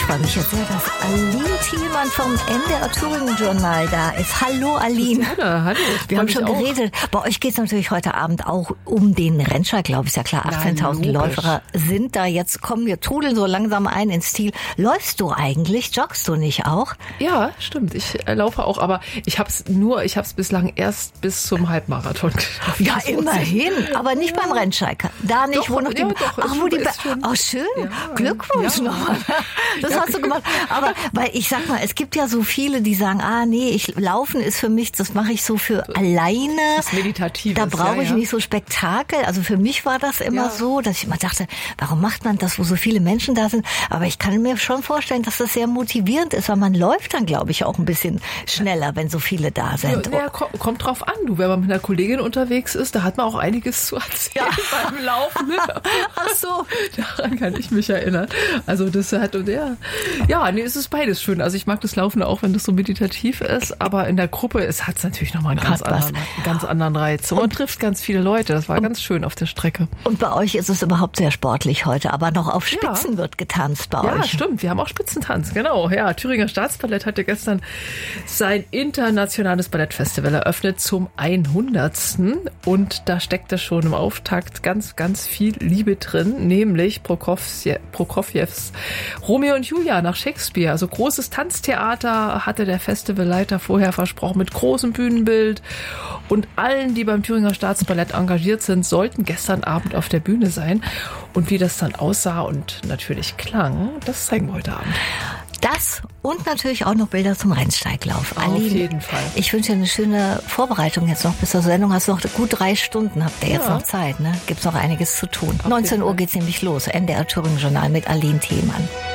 freue mich jetzt sehr, dass Aline Thielmann vom NDR Thüringen Journal da ist. Hallo Aline. Ja, hallo. Wir haben schon geredet. Bei euch geht es natürlich heute Abend auch um den Rennsteig, glaube ich, ist ja klar. 18.000 Läufer sind da. Jetzt kommen wir trudeln so langsam ein ins Ziel. Läufst du eigentlich? Joggst du nicht auch? Ja, stimmt. Ich laufe auch, aber ich hab's bislang erst bis zum Halbmarathon geschafft. Ja, immerhin. Aber nicht beim Rennsteig. Da nicht, doch, wo noch die... ja, doch, ach, wo die... Oh, schön. Ja, Glückwunsch nochmal. Das hast du gemacht. Aber weil ich sag mal, es gibt ja so viele, die sagen, Laufen ist für mich, das mache ich so für alleine. Das Meditatives. Da brauche ich nicht so Spektakel. Also für mich war das immer so, dass ich immer dachte, warum macht man das, wo so viele Menschen da sind? Aber ich kann mir schon vorstellen, dass das sehr motivierend ist, weil man läuft dann, glaube ich, auch ein bisschen schneller, wenn so viele da sind. Ja, kommt drauf an. Wenn man mit einer Kollegin unterwegs ist, da hat man auch einiges zu erzählen beim Laufen. Ne? Ach so. Daran kann ich mich erinnern. Also das hat es ist beides schön. Also ich mag das Laufen auch, wenn das so meditativ ist, aber in der Gruppe hat es natürlich nochmal einen ganz anderen Reiz. Und man trifft ganz viele Leute. Das war ganz schön auf der Strecke. Und bei euch ist es überhaupt sehr sportlich heute, aber noch auf Spitzen wird getanzt bei euch. Ja, stimmt. Wir haben auch Spitzentanz, genau. Ja, Thüringer Staatsballett hatte gestern sein internationales Ballettfestival eröffnet zum 100. Und da steckte schon im Auftakt ganz, ganz viel Liebe drin, nämlich Prokofjews Romeo und Julia nach Shakespeare. Also großes Tanztheater hatte der Festivalleiter vorher versprochen mit großem Bühnenbild. Und allen, die beim Thüringer Staatsballett engagiert sind, sollten gestern Abend auf der Bühne sein. Und wie das dann aussah und natürlich klang, das zeigen wir heute Abend. Das und natürlich auch noch Bilder zum Rennsteiglauf. Auf jeden Fall. Ich wünsche dir eine schöne Vorbereitung jetzt noch bis zur Sendung. Hast du noch gut 3 Stunden, habt ihr jetzt noch Zeit, ne? Gibt's noch einiges zu tun. 19 Uhr geht's nämlich los. NDR Thüringen Journal mit Aline Thielmann.